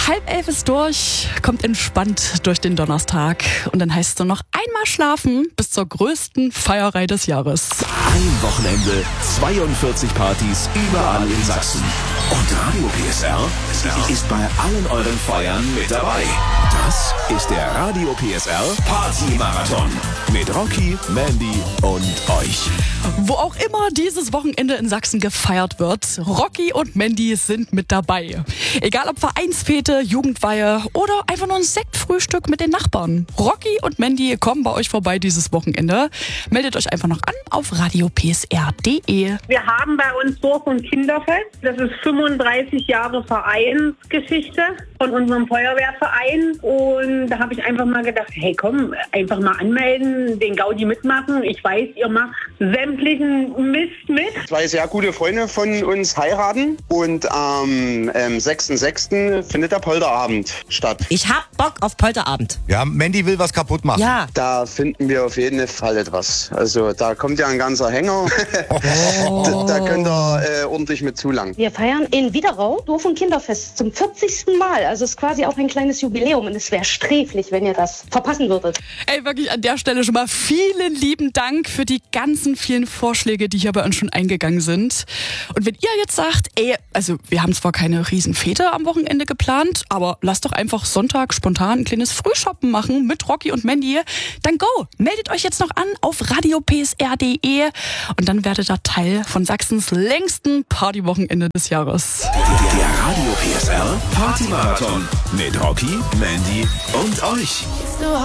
10:30 ist durch, kommt entspannt durch den Donnerstag und dann heißt es nur noch einmal schlafen bis zur größten Feierei des Jahres. Ein Wochenende, 42 Partys überall in Sachsen. Und Radio PSR ist bei allen euren Feiern mit dabei. Das ist der Radio PSR Party-Marathon mit Rocky, Mandy und euch. Wo auch immer dieses Wochenende in Sachsen gefeiert wird, Rocky und Mandy sind mit dabei. Egal ob Vereinsfete, Jugendweihe oder einfach nur ein Sektfrühstück mit den Nachbarn. Rocky und Mandy kommen bei euch vorbei dieses Wochenende. Meldet euch einfach noch an auf radiopsr.de. Wir haben bei uns Dorf- und Kinderfest. Das ist 35 Jahre Vereinsgeschichte von unserem Feuerwehrverein. Und da habe ich einfach mal gedacht, hey komm, einfach mal anmelden, den Gaudi mitmachen. Ich weiß, ihr macht sämtlichen Mist mit. 2 sehr gute Freunde von uns heiraten und am 6.6. findet der Polterabend statt. Ich hab Bock auf Polterabend. Ja, Mandy will was kaputt machen. Ja. Da finden wir auf jeden Fall etwas. Also da kommt ja ein ganzer Hänger. Da könnt ihr ordentlich mit zulangen. Wir feiern in Widerau Dorf- und Kinderfest zum 40. Mal. Also es ist quasi auch ein kleines Jubiläum und es wäre sträflich, wenn ihr das verpassen würdet. Ey, wirklich an der Stelle schon mal vielen lieben Dank für die ganzen vielen Vorschläge, die hier bei uns schon eingegangen sind. Und wenn ihr jetzt sagt, also wir haben zwar keine Riesenfete am Wochenende geplant, aber lasst doch einfach Sonntag spontan ein kleines Frühshoppen machen mit Rocky und Mandy, dann go! Meldet euch jetzt noch an auf radiopsr.de und dann werdet ihr Teil von Sachsens längsten Partywochenende des Jahres. Der Radio PSR Party-Marathon mit Rocky, Mandy und euch.